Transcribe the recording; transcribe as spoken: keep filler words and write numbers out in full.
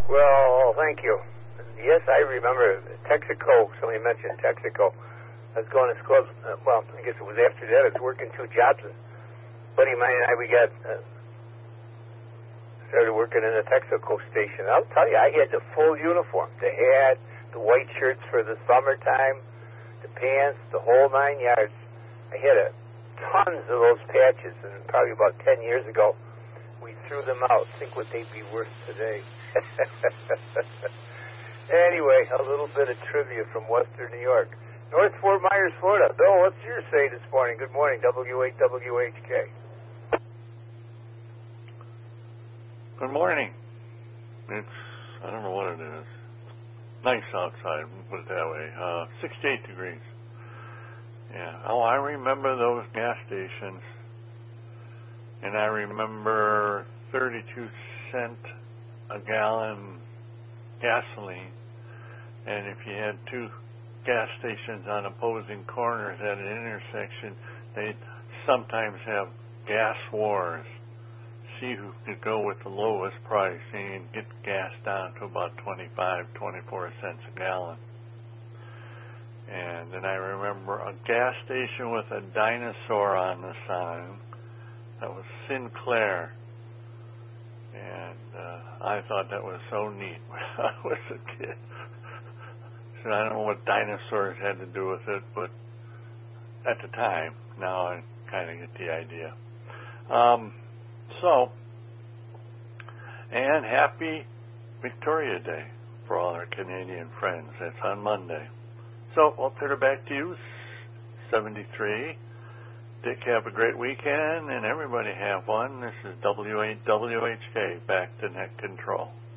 Well, thank you. Yes, I remember Texaco. Somebody mentioned Texaco. I was going to school. Uh, well, I guess it was after that. I was working two jobs. And buddy of mine and I, we got uh, started working in the Texaco station. I'll tell you, I had the full uniform, the hat, the white shirts for the summertime, the pants, the whole nine yards. I had a, tons of those patches, and probably about ten years ago, we threw them out. Think what they'd be worth today. Anyway, a little bit of trivia from Western New York. North Fort Myers, Florida. Bill, what's your say this morning? Good morning, W eight W H K. Good morning. It's, I don't know what it is. Nice outside, put it that way. Uh, sixty-eight degrees. Yeah. Oh, I remember those gas stations. And I remember thirty-two cent a gallon gasoline. And if you had two gas stations on opposing corners at an intersection, they'd sometimes have gas wars. See who could go with the lowest price and get gas down to about twenty-five, twenty-four cents a gallon. And then I remember a gas station with a dinosaur on the sign. That was Sinclair. And uh, I thought that was so neat when I was a kid. So I don't know what dinosaurs had to do with it, but at the time, now I kind of get the idea. Um, so, and happy Victoria Day for all our Canadian friends. That's on Monday. So I'll turn it back to you, seventy-three. Dick, have a great weekend, and everybody have one. This is W eight W H K, back to net control.